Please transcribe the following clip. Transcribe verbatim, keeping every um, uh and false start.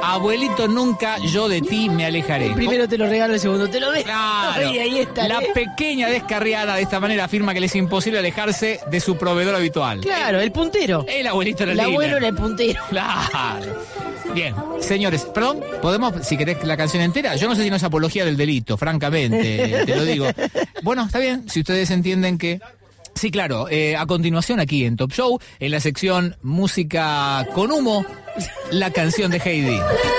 Abuelito nunca, yo de ti me alejaré. El primero te lo regalo, el segundo te lo dejo. Claro. Y ahí está. La pequeña descarriada de esta manera afirma que le es imposible alejarse de su proveedor habitual. Claro, el puntero. El abuelito era el El líder. abuelo era el puntero. Claro. Bien, señores, perdón, ¿podemos, si querés la canción entera? Yo no sé si no es apología del delito, francamente, te lo digo. Bueno, está bien, si ustedes entienden que... Sí, claro, eh, a continuación aquí en Top Show, en la sección Música con Humo, la canción de Heidi.